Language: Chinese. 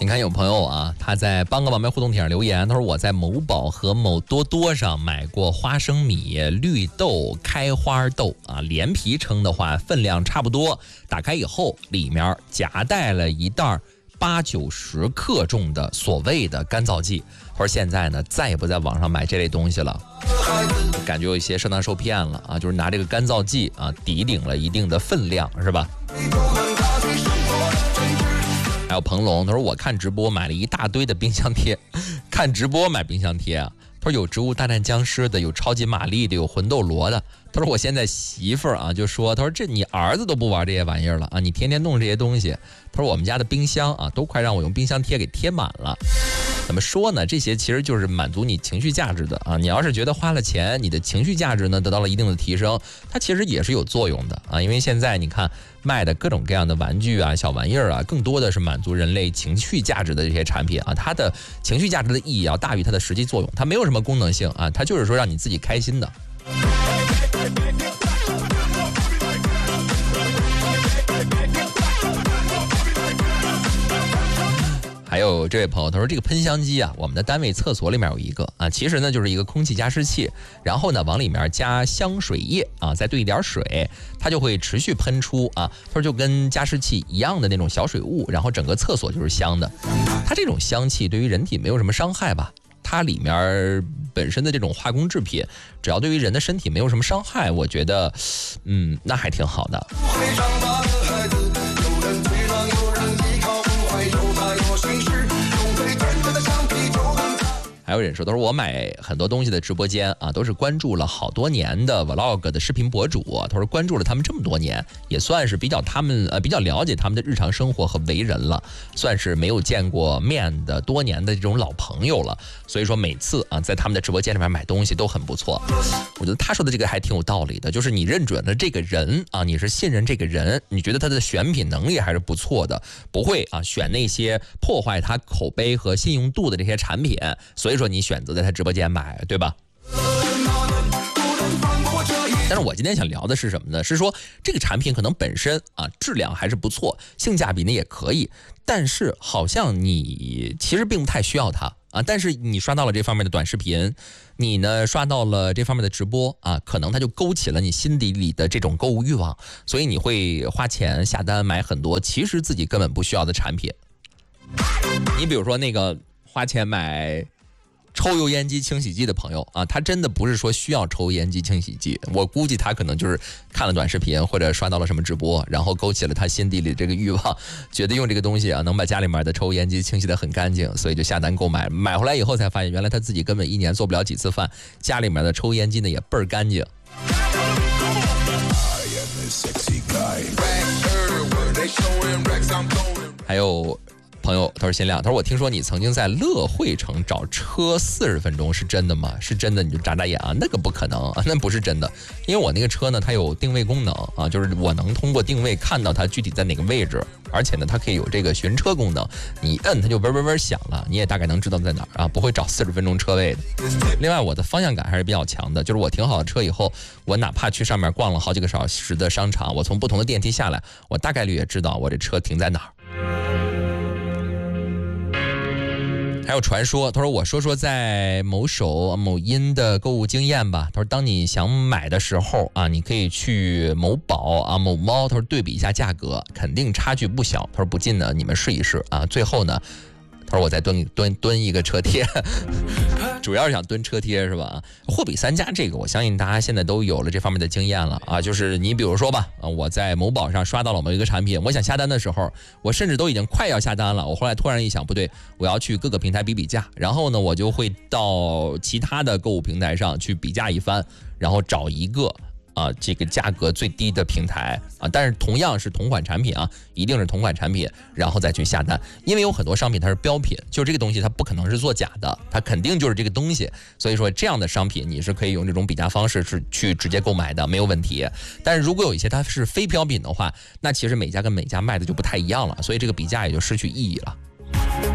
你看有朋友啊，他在帮个网媒互动帖上留言，他说我在某宝和某多多上买过花生米、绿豆、开花豆啊，连皮称的话分量差不多，打开以后里面夹带了一袋80-90克重的所谓的干燥剂。他说现在呢再也不在网上买这类东西了，感觉有一些上当受骗了啊，就是拿这个干燥剂啊抵顶了一定的分量，是吧？还有彭龙，他说我看直播买了一大堆的冰箱贴，看直播买冰箱贴啊。他说有植物大战僵尸的，有超级玛丽的，有魂斗罗的。他说我现在媳妇儿啊就说，他说这你儿子都不玩这些玩意儿了啊，你天天弄这些东西。他说我们家的冰箱啊都快让我用冰箱贴给贴满了。怎么说呢？这些其实就是满足你情绪价值的啊。你要是觉得花了钱，你的情绪价值呢得到了一定的提升，它其实也是有作用的啊。因为现在你看卖的各种各样的玩具啊、小玩意儿啊，更多的是满足人类情绪价值的这些产品啊。它的情绪价值的意义要大于它的实际作用，它没有什么功能性啊，它就是说让你自己开心的。还有这位朋友，他说这个喷香机啊，我们的单位厕所里面有一个啊，其实呢就是一个空气加湿器，然后呢往里面加香水液啊，再兑一点水，它就会持续喷出啊。他说就跟加湿器一样的那种小水雾，然后整个厕所就是香的。它这种香气对于人体没有什么伤害吧？它里面本身的这种化工制品，只要对于人的身体没有什么伤害，我觉得那还挺好的。还有人说，他说我买很多东西的直播间啊，都是关注了好多年的 vlog 的视频博主。他说关注了他们这么多年，也算是比较了解他们的日常生活和为人了，算是没有见过面的多年的这种老朋友了。所以说每次啊在他们的直播间里面买东西都很不错。我觉得他说的这个还挺有道理的，就是你认准了这个人啊，你是信任这个人，你觉得他的选品能力还是不错的，不会啊选那些破坏他口碑和信用度的这些产品。所以说你选择在他直播间买，对吧？但是我今天想聊的是什么呢？是说这个产品可能本身啊质量还是不错，性价比呢也可以，但是好像你其实并不太需要它啊。但是你刷到了这方面的短视频，你呢刷到了这方面的直播啊，可能它就勾起了你心底里的这种购物欲望，所以你会花钱下单买很多其实自己根本不需要的产品。你比如说那个花钱买抽油烟机清洗剂的朋友啊，他真的不是说需要抽油烟机清洗剂，我估计他可能就是看了短视频或者刷到了什么直播，然后勾起了他心底里这个欲望，觉得用这个东西啊能把家里面的抽油烟机清洗得很干净，所以就下单购买，买回来以后才发现原来他自己根本一年做不了几次饭，家里面的抽油烟机呢也倍儿干净。还有朋友他说新亮，他说我听说你曾经在乐汇城找车40分钟，是真的吗？是真的你就眨眨眼啊，那个不可能啊，那不是真的，因为我那个车呢它有定位功能啊，就是我能通过定位看到它具体在哪个位置，而且呢它可以有这个寻车功能，你摁它就嗡嗡嗡响了，你也大概能知道在哪儿啊，不会找40分钟车位的。另外我的方向感还是比较强的，就是我停好了车以后，我哪怕去上面逛了好几个小时的商场，我从不同的电梯下来，我大概率也知道我这车停在哪儿。还有传说，他说我说说在某手某音的购物经验吧。他说当你想买的时候啊，你可以去某宝啊某猫，他说对比一下价格，肯定差距不小。他说不信呢你们试一试啊。最后呢他说我再蹲一个车贴主要是想蹲车贴是吧？货比三家这个我相信大家现在都有了这方面的经验了啊。就是你比如说吧，我在某宝上刷到了某一个产品，我想下单的时候，我甚至都已经快要下单了，我后来突然一想不对，我要去各个平台比价，然后呢我就会到其他的购物平台上去比价一番，然后找一个这个价格最低的平台啊，但是同样是同款产品啊，一定是同款产品，然后再去下单。因为有很多商品它是标品，就这个东西它不可能是做假的，它肯定就是这个东西。所以说这样的商品你是可以用这种比价方式是去直接购买的，没有问题。但是如果有一些它是非标品的话，那其实每家跟每家卖的就不太一样了，所以这个比价也就失去意义了。